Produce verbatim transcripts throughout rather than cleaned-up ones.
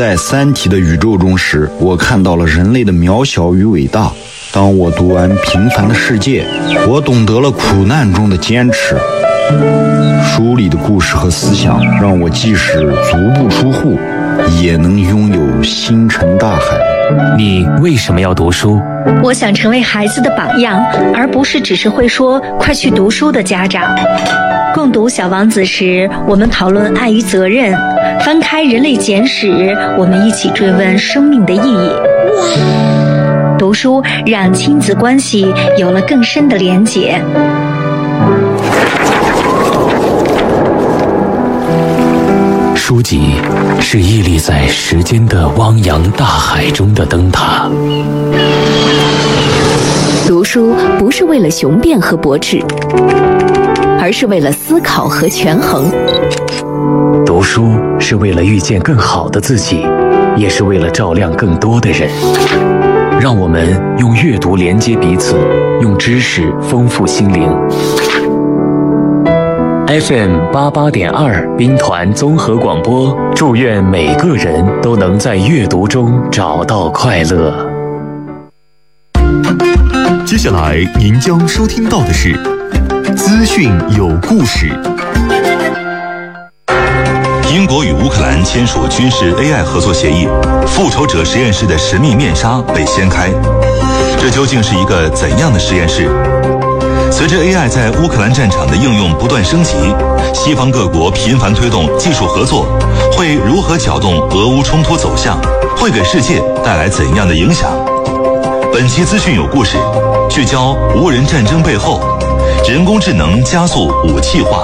在三体的宇宙中时，我看到了人类的渺小与伟大。当我读完《平凡的世界》，我懂得了苦难中的坚持。书里的故事和思想让我即使足不出户，也能拥有星辰大海。 你为什么要读书？ 我想成为孩子的榜样，而不是只是会说快去读书的家长。共读《小王子》时，我们讨论爱与责任；翻开《人类简史》，我们一起追问生命的意义。读书让亲子关系有了更深的连结。 书籍是屹立在时间的汪洋大海中的灯塔。 读书不是为了雄辩和驳斥，而是为了思考和权衡。 读书是为了遇见更好的自己，也是为了照亮更多的人。让我们用阅读连接彼此，用知识丰富心灵。F M 八八点二兵团综合广播，祝愿每个人都能在阅读中找到快乐。 接下来您将收听到的是资讯有故事。 英国与乌克兰签署军事 A I 合作协议，复仇者实验室的神秘面纱被掀开。这究竟是一个怎样的实验室？随着 A I 在乌克兰战场的应用不断升级，西方各国频繁推动技术合作，会如何搅动俄乌冲突走向？会给世界带来怎样的影响？本期资讯有故事，聚焦无人战争背后，人工智能加速武器化。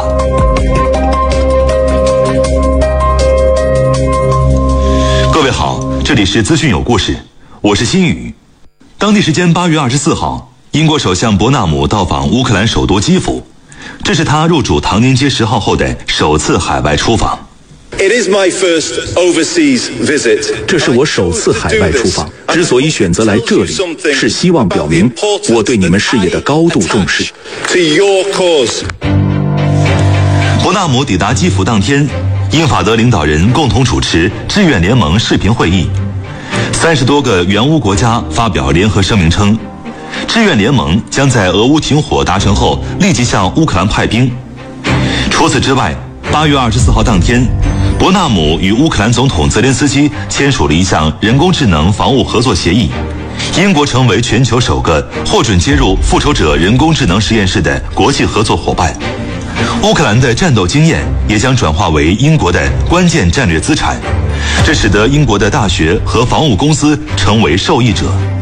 各位好，这里是资讯有故事，我是新宇。当地时间八月二十四号，英国首相伯纳姆到访乌克兰首都基辅，这是他入主唐宁街十号后的首次海外出访。 It is my first overseas visit. 这是我首次海外出访，之所以选择来这里，是希望表明我对你们事业的高度重视。 To your cause. 伯纳姆抵达基辅当天，英法德领导人共同主持志愿联盟视频会议，三十多个援乌国家发表联合声明称，志愿联盟将在俄乌停火达成后立即向乌克兰派兵。除此之外，八月二十四号当天，伯纳姆与乌克兰总统泽连斯基签署了一项人工智能防务合作协议，英国成为全球首个获准接入复仇者人工智能实验室的国际合作伙伴。乌克兰的战斗经验也将转化为英国的关键战略资产，这使得英国的大学和防务公司成为受益者。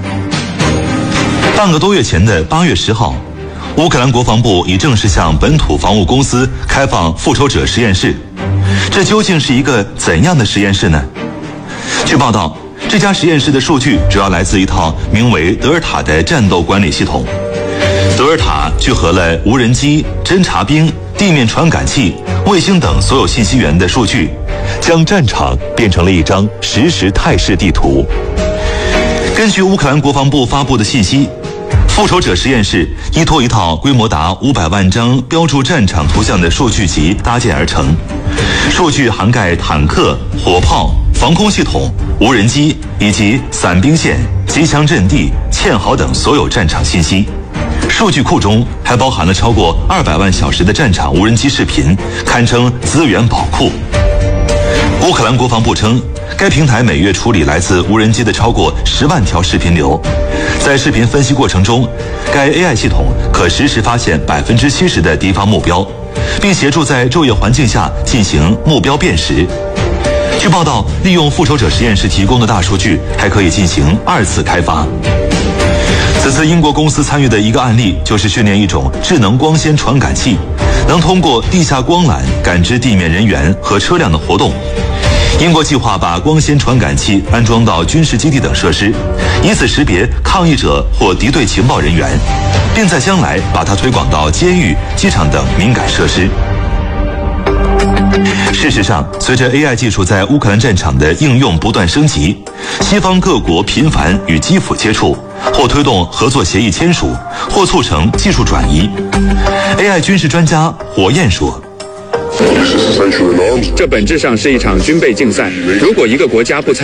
半个多月前的八月十号，乌克兰国防部已正式向本土防务公司开放复仇者实验室。这究竟是一个怎样的实验室呢？据报道，这家实验室的数据主要来自一套名为德尔塔的战斗管理系统。德尔塔聚合了无人机、侦察兵、地面传感器、卫星等所有信息源的数据，将战场变成了一张实时态势地图。根据乌克兰国防部发布的信息，复仇者实验室依托一套规模达五百万张标注战场图像的数据集搭建而成，数据涵盖坦克、火炮、防空系统、无人机以及散兵线、机枪阵地、堑壕等所有战场信息。数据库中还包含了超过二百万小时的战场无人机视频，堪称资源宝库。乌克兰国防部称，该平台每月处理来自无人机的超过十万条视频流，在视频分析过程中，该 A I 系统可实时发现百分之七十的敌方目标，并协助在昼夜环境下进行目标辨识。据报道，利用复仇者实验室提供的大数据还可以进行二次开发。此次英国公司参与的一个案例就是训练一种智能光纤传感器，能通过地下光缆感知地面人员和车辆的活动。英国计划把光纤传感器安装到军事基地等设施，以此识别抗议者或敌对情报人员，并在将来把它推广到监狱、机场等敏感设施。事实上，随着 A I 技术在乌克兰战场的应用不断升级，西方各国频繁与基辅接触，或推动合作协议签署，或促成技术转移。A I 军事专家火焰说， 这本质上是一场军备竞赛，如果一个国家不参